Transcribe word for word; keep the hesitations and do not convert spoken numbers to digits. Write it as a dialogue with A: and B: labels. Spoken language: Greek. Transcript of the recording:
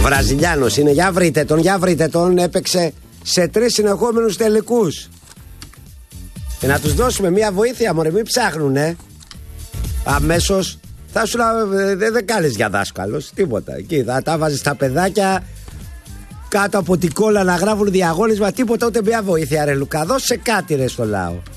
A: Βραζιλιάνος είναι, για βρείτε τον, για βρείτε τον. Έπαιξε σε τρεις συνεχόμενους τελικούς. Και να τους δώσουμε μια βοήθεια, μωρέ, μην ψάχνουνε. Αμέσως θα σου λέω, δεν δε κάνεις για δάσκαλος, τίποτα. Εκεί θα τα βάζεις τα παιδάκια κάτω από την κόλλα να γράφουν διαγώνισμα, τίποτα, ούτε μια βοήθεια, ρε Λουκά. Δώσε κάτι, ρε, στο λαό.